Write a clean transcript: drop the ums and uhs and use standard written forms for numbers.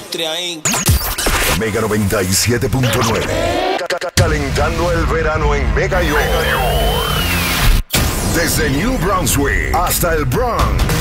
ilustre ahí. Mega 97.9. Calentando el verano en Mega York. Desde New Brunswick hasta el Bronx.